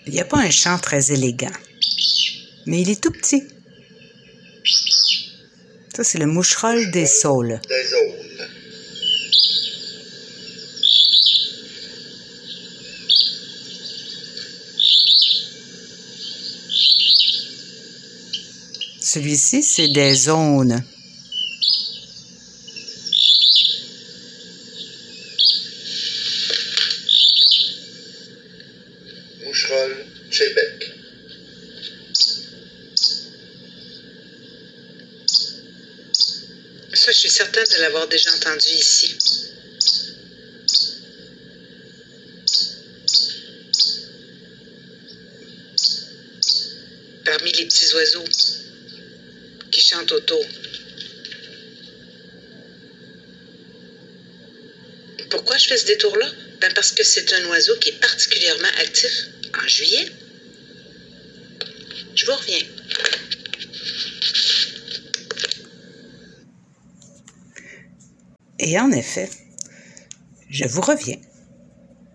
Il n'y a pas un chant très élégant, mais il est tout petit. Ça, c'est le moucherolle des saules. Celui-ci, c'est des aunes. Moucherolle Québec. Ça, je suis certaine de l'avoir déjà entendu ici. Parmi les petits oiseaux qui chantent autour. Pourquoi je fais ce détour-là? Ben parce que c'est un oiseau qui est particulièrement actif en juillet. Je vous reviens. Et en effet, je vous reviens.